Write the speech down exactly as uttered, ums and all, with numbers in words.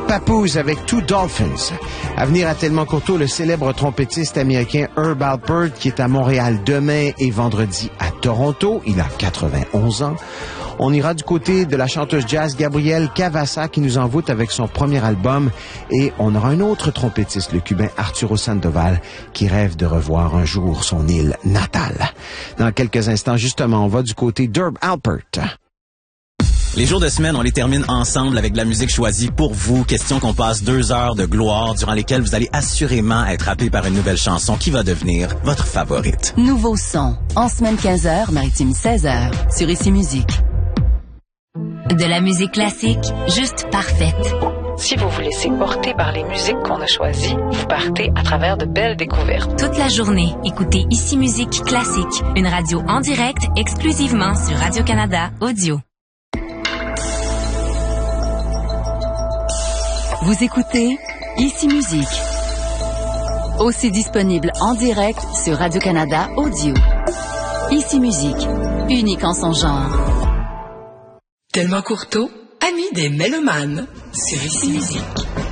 Papoose avec Two Dolphins. À venir à Tellement Courteau, le célèbre trompettiste américain Herb Alpert qui est à Montréal demain et vendredi à Toronto. Il a quatre-vingt-onze ans. On ira du côté de la chanteuse jazz Gabrielle Cavassa qui nous envoûte avec son premier album. Et on aura un autre trompettiste, le cubain Arturo Sandoval, qui rêve de revoir un jour son île natale. Dans quelques instants, justement, on va du côté d'Herb Alpert. Les jours de semaine, on les termine ensemble avec de la musique choisie pour vous. Question qu'on passe deux heures de gloire durant lesquelles vous allez assurément être happé par une nouvelle chanson qui va devenir votre favorite. Nouveau son, en semaine quinze heures, maritime seize heures, sur Ici Musique. De la musique classique, juste parfaite. Si vous vous laissez porter par les musiques qu'on a choisies, vous partez à travers de belles découvertes. Toute la journée, écoutez Ici Musique Classique, une radio en direct exclusivement sur Radio-Canada Audio. Vous écoutez Ici Musique. Aussi disponible en direct sur Radio-Canada Audio. Ici Musique, unique en son genre. Tellement Courteau, ami des mélomanes, sur Ici Musique.